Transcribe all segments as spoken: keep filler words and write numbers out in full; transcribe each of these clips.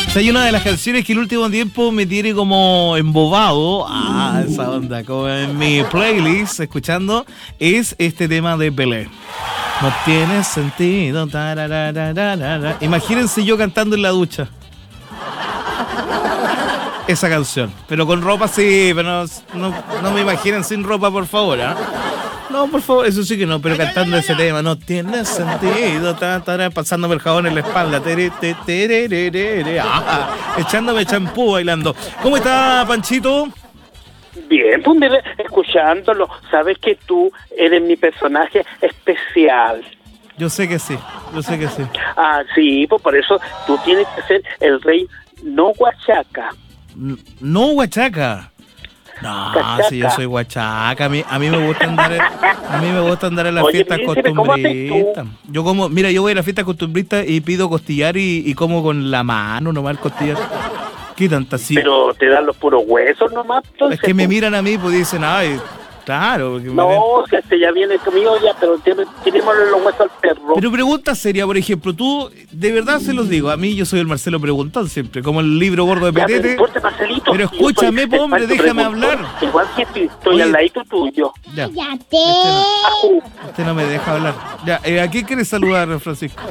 O sea, hay una de las canciones que el último tiempo me tiene como embobado, ah, esa onda, como en mi playlist, escuchando, es este tema de Pelé. No tiene sentido. Tararararara. Imagínense yo cantando en la ducha esa canción, pero con ropa sí, pero no, no, no me imaginen sin ropa, por favor, ¿eh? No, por favor, eso sí que no, pero cantando ese tema, no tiene sentido, ta, ta, ta, pasándome el jabón en la espalda, tere, te, tere, tere, tere, ah, echándome champú bailando. ¿Cómo está, Panchito? Bien, pues mire, escuchándolo, sabes que tú eres mi personaje especial. Yo sé que sí, yo sé que sí. Ah, sí, pues por eso tú tienes que ser el rey no huachaca. No huachaca. No, Cachaca. Si yo soy huachaca, a mí, a mí me gusta andar en, a mí me gusta andar en las Oye, fiestas costumbristas. Yo como, mira, yo voy a la fiesta costumbrista y pido costillar y, y como con la mano nomás el costillar. ¿Qué tanta así? Pero te dan los puros huesos nomás. Entonces, es que me miran a mí pues dicen, ay, claro. No, si este ya viene conmigo ya, pero tenemos los huesos al perro. Pero pregunta seria, por ejemplo, tú, de verdad se los digo, a mí yo soy el Marcelo Preguntón siempre, como el libro gordo de Petete. Ya, importa, Marcelito, pero escúchame, po, hombre, déjame hablar. Igual que estoy, estoy Oye, al ladito tuyo. Ya. Este no, este no me deja hablar. Ya, eh, ¿a quién quieres saludar, Francisco?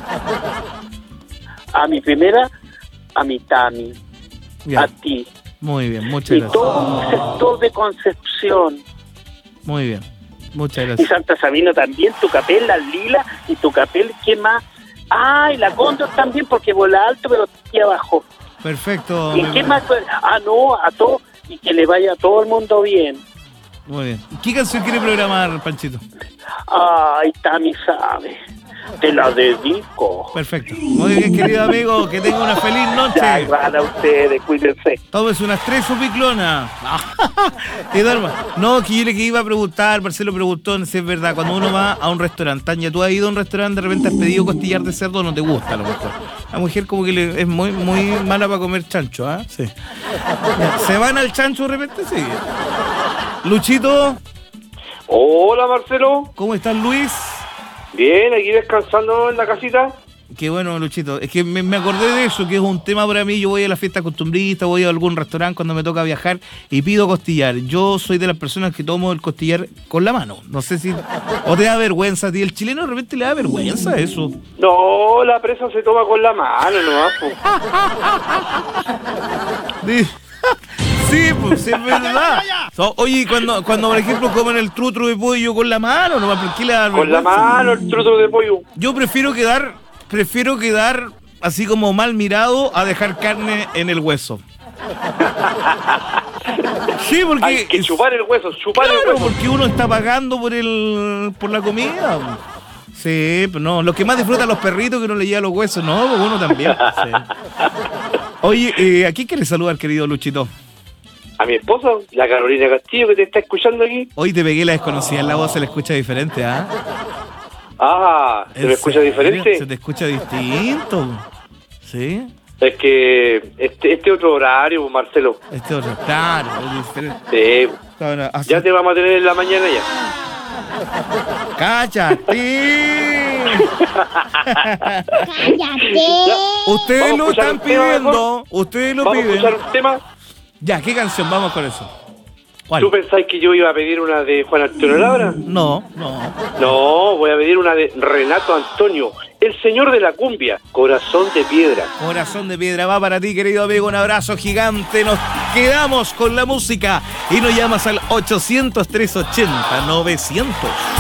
A mi primera, a mi Tami, ya. A ti. Muy bien, muchas y gracias. Y todo un sector de Concepción. Muy bien, muchas gracias. Y Santa Sabina también, tu capel, la Lila, y tu capel, ¿quién más? Ah, y la Cóndor también, porque vuela alto, pero aquí abajo. Perfecto. ¿Y qué más? Ah, no, a todo, y que le vaya a todo el mundo bien. Muy bien. ¿Qué canción quiere programar, Panchito? Ay, Tami sabe. Te la dedico. Perfecto. Muy bien, querido amigo, que tenga una feliz noche. Ya, igual a ustedes, cuídense. Tómese unas tres su piclona. Y duerma. No, que yo le que iba a preguntar, Marcelo preguntó si es verdad, cuando uno va a un restaurante, Tania, tú has ido a un restaurante, de repente has pedido costillar de cerdo, no te gusta a lo mejor. La mujer como que le, es muy muy mala para comer chancho, ¿ah? ¿eh? Sí. Ya, ¿se van al chancho de repente? Sí. Luchito. Hola, Marcelo. ¿Cómo estás, Luis? Bien, aquí descansando en la casita. Qué bueno, Luchito. Es que me, me acordé de eso, que es un tema para mí. Yo voy a la fiesta costumbrista, voy a algún restaurante cuando me toca viajar y pido costillar. Yo soy de las personas que tomo el costillar con la mano. No sé si... ¿O te da vergüenza a ti? ¿El chileno de repente le da vergüenza eso? No, la presa se toma con la mano nomás. Sí, pues sí, es verdad. So, oye, cuando, cuando por ejemplo comen el trutro de pollo con la mano, nomás, ¿por qué le da Con la mano el trutro de pollo. Yo prefiero quedar, prefiero quedar así como mal mirado a dejar carne en el hueso. Sí, porque hay que chupar el hueso, chupar claro, el hueso. Porque uno está pagando por el, por la comida. Sí, pero no, los que más disfrutan los perritos que no le llevan los huesos, no, pues uno también. Sí. Oye, eh, ¿a quién quieres saludar, querido Luchito? A mi esposa, la Carolina Castillo, que te está escuchando aquí. Hoy te pegué la desconocida, la voz se le escucha diferente, ¿ah? ¿eh? Ah, ¿se me escucha diferente? Se te escucha distinto, ¿sí? Es que este, este otro horario, Marcelo. Este otro, claro, es diferente. Sí. Claro, así... Ya te vamos a tener en la mañana ya. ¡Cállate! ¡Cállate! Ustedes lo están pidiendo, ustedes lo piden. ¿Vamos a escuchar un tema? Ya, ¿qué canción? Vamos con eso. ¿Cuál? ¿Tú pensáis que yo iba a pedir una de Juan Antonio Labra? No, no. No, voy a pedir una de Renato Antonio, el señor de la cumbia, Corazón de Piedra. Corazón de Piedra va para ti, querido amigo. Un abrazo gigante. Nos quedamos con la música y nos llamas al ochocientos, trescientos ochenta, novecientos.